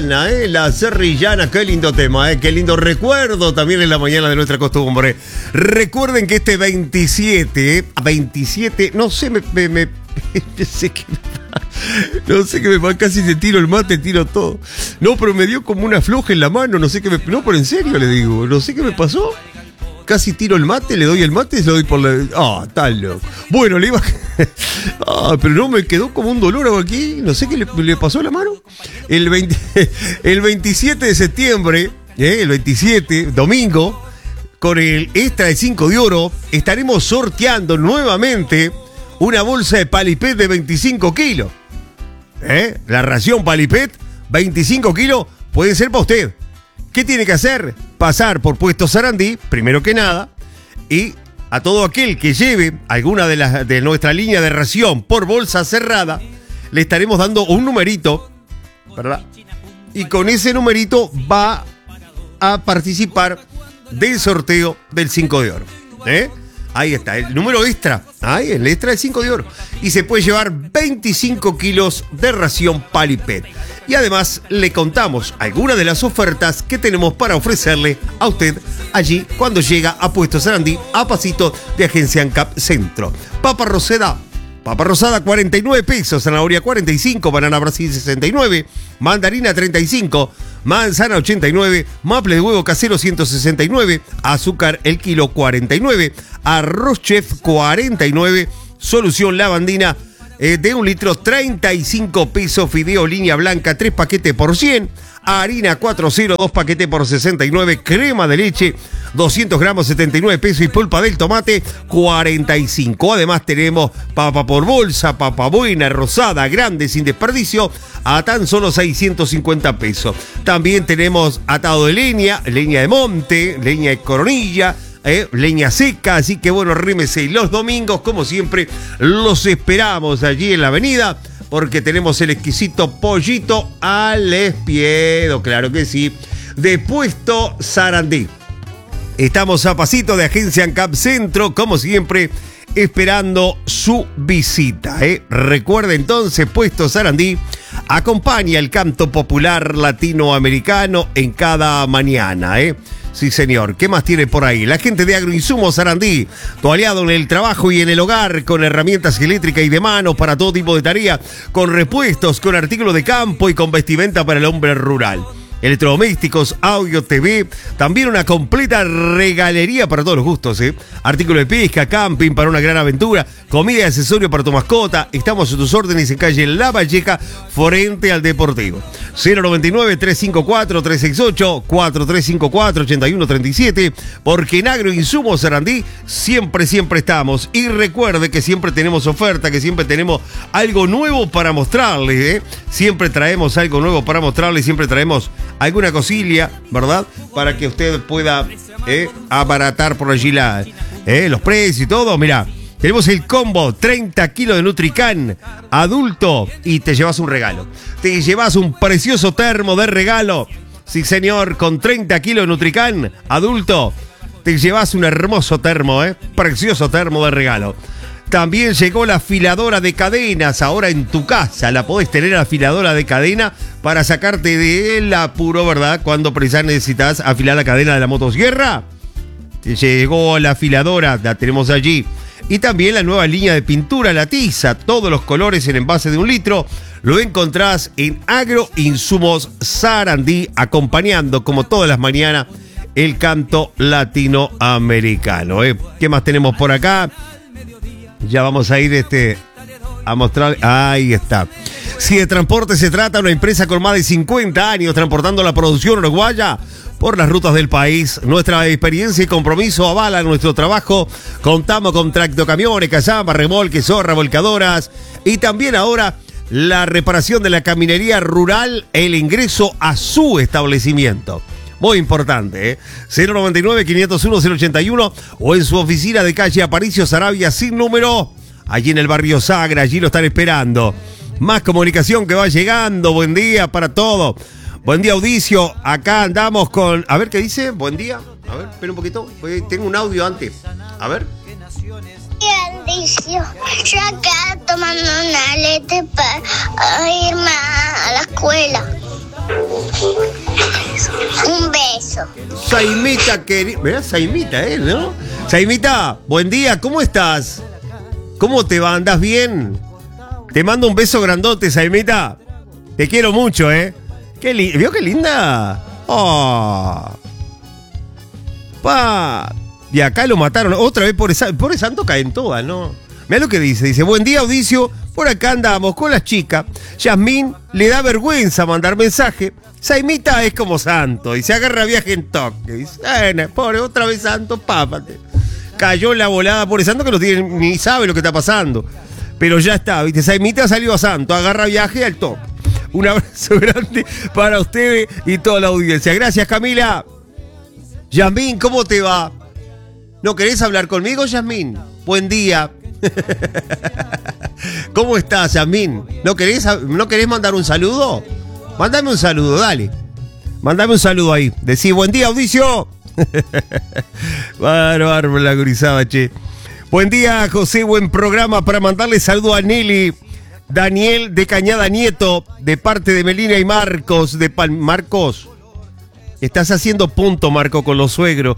Serrillana, la Serrillana, qué lindo tema, qué lindo recuerdo también en la mañana de nuestra costumbre. Recuerden que este 27, no sé, no sé qué me pasa, casi te tiro el mate, tiro todo. No, pero me dio como una floja en la mano, no sé qué me... No, pero en serio le digo, no sé qué me pasó. Casi tiro el mate, le doy el mate y se lo doy por la... Está loco. Bueno, le iba... pero no, me quedó como un dolor aquí, no sé qué le pasó a la mano. El 27 de septiembre, el 27, domingo, con el extra de 5 de oro, estaremos sorteando nuevamente una bolsa de Palipet de 25 kilos. La ración Palipet, 25 kilos, puede ser para usted. ¿Qué tiene que hacer? Pasar por Puesto Sarandí, primero que nada, y a todo aquel que lleve alguna de nuestra línea de ración por bolsa cerrada, le estaremos dando un numerito, ¿verdad? Y con ese numerito va a participar del sorteo del 5 de oro. Ahí está, el número extra. Ahí, el extra de 5 de oro. Y se puede llevar 25 kilos de ración Palipet. Y además le contamos algunas de las ofertas que tenemos para ofrecerle a usted allí cuando llega a Puesto Sarandí, a pasito de Agencia ANCAP Centro. Papa rosada 49 pesos, zanahoria 45, banana Brasil 69, mandarina 35, manzana 89, maple de huevo casero 169, azúcar el kilo 49, arroz chef 49, solución lavandina de 1 litro 35 pesos, fideo línea blanca 3 paquetes por 100, harina 4.0 2 paquetes por 69, crema de leche 200 gramos 79 pesos y pulpa del tomate 45. Además tenemos papa por bolsa, papa buena, rosada, grande, sin desperdicio a tan solo 650 pesos. También tenemos atado de leña de monte, leña de coronilla, leña seca, así que bueno, rímese. Y los domingos, como siempre, los esperamos allí en la avenida, porque tenemos el exquisito pollito al espiedo, claro que sí, de Puesto Sarandí. Estamos a pasito de Agencia ANCAP Centro, como siempre, esperando su visita. Recuerde entonces, Puesto Sarandí acompaña el canto popular latinoamericano en cada mañana. Sí, señor. ¿Qué más tiene por ahí? La gente de Agroinsumos Sarandí, tu aliado en el trabajo y en el hogar, con herramientas eléctricas y de mano para todo tipo de tarea, con repuestos, con artículos de campo y con vestimenta para el hombre rural. Electrodomésticos, audio, TV, también una completa regalería para todos los gustos, Artículos de pesca, camping para una gran aventura, comida y accesorio para tu mascota. Estamos a tus órdenes en calle La Valleja, frente al Deportivo. 099-354-368, 4354-8137, porque en Agroinsumos Sarandí siempre estamos. Y recuerde que siempre tenemos oferta, que siempre tenemos algo nuevo para mostrarles, Siempre traemos algo nuevo para mostrarles, siempre traemos alguna cosilla, ¿verdad? Para que usted pueda abaratar por allí los precios y todo. Mirá, tenemos el combo 30 kilos de Nutrican adulto y te llevas un regalo. Te llevas un precioso termo de regalo. Sí, señor, con 30 kilos de Nutrican adulto te llevas un hermoso termo, precioso termo de regalo. También llegó la afiladora de cadenas. Ahora en tu casa la podés tener, afiladora de cadena, para sacarte del apuro, ¿verdad? Cuando precisás necesitas afilar la cadena de la motosierra. Llegó la afiladora, la tenemos allí. Y también la nueva línea de pintura, la tiza, todos los colores en envase de 1 litro. Lo encontrás en Agroinsumos Sarandí, acompañando, como todas las mañanas, el canto latinoamericano. ¿Qué más tenemos por acá? Ya vamos a ir a mostrar. Ahí está. Si de transporte se trata, una empresa con más de 50 años transportando la producción uruguaya por las rutas del país. Nuestra experiencia y compromiso avalan nuestro trabajo. Contamos con tractocamiones, cazamas, remolques, zorras, volcadoras y también ahora la reparación de la caminería rural, el ingreso a su establecimiento. Muy importante, 099-501-081 o en su oficina de calle Aparicio Saravia sin número, allí en el barrio Sagra, allí lo están esperando. Más comunicación que va llegando, buen día para todo. Buen día, Audicio, acá andamos con... A ver, ¿qué dice? Buen día. A ver, espera un poquito, tengo un audio antes. A ver. Audicio, yo acá tomando una leche para irme a la escuela. beso. Saimita, mirá, Saimita, ¿no? Saimita, buen día, ¿cómo estás? ¿Cómo te va? ¿Andás bien? Te mando un beso grandote, Saimita. Te quiero mucho, ¿eh? ¿Vio qué linda? Oh. Pa. Y acá lo mataron. Otra vez, por santo caen todas, ¿no? Mirá lo que dice. Dice, buen día, Audicio. Por acá andamos con las chicas. Yasmín le da vergüenza mandar mensaje. Saimita es como santo y se agarra viaje en toque. Dice, pobre, otra vez santo, pápate. Cayó en la volada, pobre santo que no tiene, ni sabe lo que está pasando. Pero ya está, ¿viste? Saimita salió a santo, agarra viaje al toque. Un abrazo grande para ustedes y toda la audiencia. Gracias, Camila. Yasmín, ¿cómo te va? ¿No querés hablar conmigo, Yasmín? Buen día. ¿Cómo estás, Yasmín? ¿No querés mandar un saludo? Mándame un saludo, dale. Mándame un saludo ahí. Decí, buen día, Audicio. Bárbaro, la gurizada, che. Buen día, José, buen programa para mandarle saludo a Nelly. Daniel de Cañada Nieto, de parte de Melina y Marcos, Marcos, estás haciendo punto, Marco, con los suegros.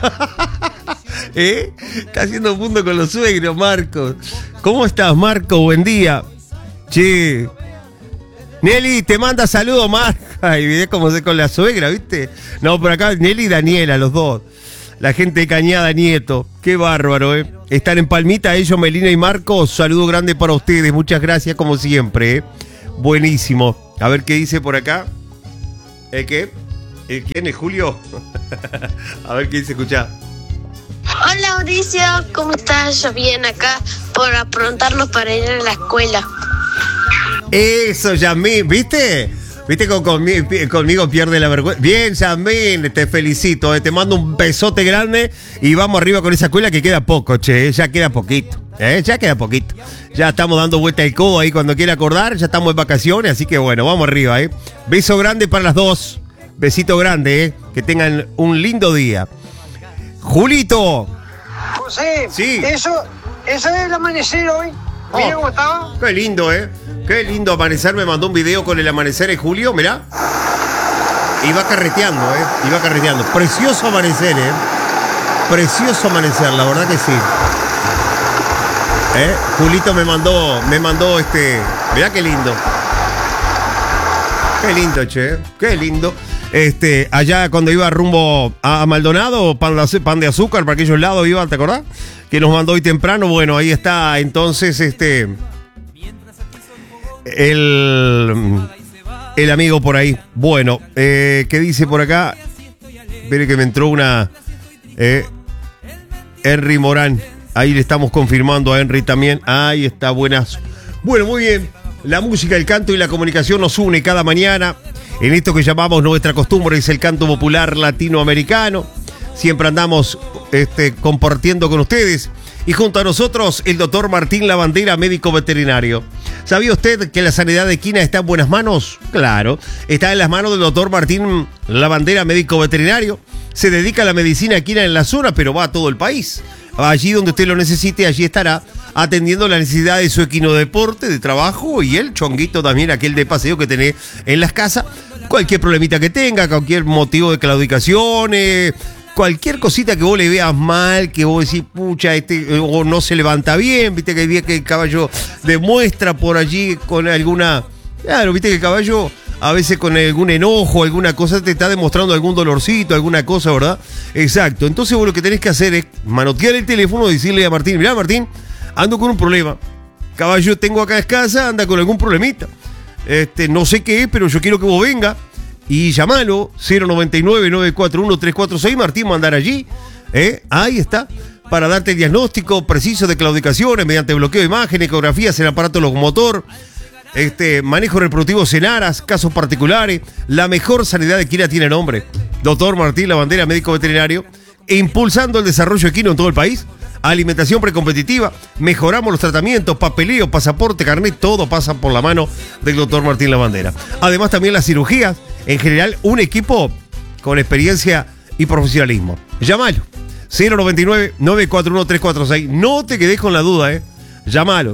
¿Eh? Está haciendo punto con los suegros, Marcos. ¿Cómo estás, Marco? Buen día. Che. Nelly, te manda saludos, Marco. Ay, mirá cómo se con la suegra, ¿viste? No, por acá, Nelly y Daniela, los dos. La gente de Cañada Nieto. Qué bárbaro, ¿eh? Están en Palmita, ellos, Melina y Marcos. Saludo grande para ustedes. Muchas gracias, como siempre, ¿eh? Buenísimo. A ver qué dice por acá. ¿El qué? ¿El quién? ¿El Julio? A ver qué dice, escuchá. Hola, Mauricio, ¿cómo estás? Yo bien acá por aprontarnos para ir a la escuela. Eso, Yasmín, ¿viste? ¿Viste conmigo pierde la vergüenza? Bien, Yasmín, te felicito, te mando un besote grande y vamos arriba con esa escuela que queda poco, che, ya queda poquito, ya queda poquito. Ya estamos dando vuelta al codo ahí cuando quiera acordar, ya estamos en vacaciones, así que bueno, vamos arriba, Beso grande para las dos, besito grande, que tengan un lindo día. Julito. José, sí. Eso es el amanecer hoy. Mira cómo estaba. Qué lindo, Qué lindo amanecer. Me mandó un video con el amanecer en Julio, mirá. Iba carreteando, Iba carreteando. Precioso amanecer, Precioso amanecer, la verdad que sí. Julito me mandó mirá qué lindo. Qué lindo, che. Qué lindo. Allá cuando iba rumbo a Maldonado, pan de azúcar para aquellos lados iba, ¿te acordás? Que nos mandó hoy temprano. Bueno, ahí está entonces el amigo por ahí. Bueno, ¿qué dice por acá? Espere que me entró una Henry Morán. Ahí le estamos confirmando a Henry también. Ahí está, buenas. Bueno, muy bien. La música, el canto y la comunicación nos une cada mañana en esto que llamamos nuestra costumbre, es el canto popular latinoamericano. Siempre andamos compartiendo con ustedes. Y junto a nosotros, el doctor Martín Lavandera, médico veterinario. ¿Sabía usted que la sanidad equina está en buenas manos? Claro, está en las manos del doctor Martín Lavandera, médico veterinario. Se dedica a la medicina equina en la zona, pero va a todo el país. Allí donde usted lo necesite, allí estará atendiendo la necesidad de su equino deporte, de trabajo y el chonguito también, aquel de paseo que tenés en las casas. Cualquier problemita que tenga, cualquier motivo de claudicación, cualquier cosita que vos le veas mal, que vos decís, pucha, o no se levanta bien, viste que hay días que el caballo demuestra por allí con alguna... Claro, viste que el caballo a veces con algún enojo, alguna cosa te está demostrando algún dolorcito, alguna cosa, ¿verdad? Exacto. Entonces vos lo que tenés que hacer es manotear el teléfono y decirle a Martín, mirá, Martín, ando con un problema. Caballo tengo acá en casa, anda con algún problemita. No sé qué es, pero yo quiero que vos venga y llamalo, 099-941-346, Martín, mandar allí, ahí está, para darte el diagnóstico preciso de claudicaciones mediante bloqueo de imagen, ecografías en el aparato locomotor, manejo reproductivo en aras, casos particulares. La mejor sanidad equina tiene nombre, doctor Martín Lavandera, médico veterinario, impulsando el desarrollo equino en todo el país. Alimentación precompetitiva, mejoramos los tratamientos, papeleo, pasaporte, carnet, todo pasa por la mano del doctor Martín Lavandera. Además también las cirugías, en general un equipo con experiencia y profesionalismo. Llámalo, 099-941-346, no te quedes con la duda, llámalo,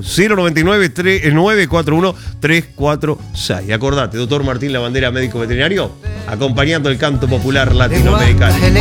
099-941-346. Acordate, doctor Martín Lavandera, médico veterinario, acompañando el canto popular latinoamericano.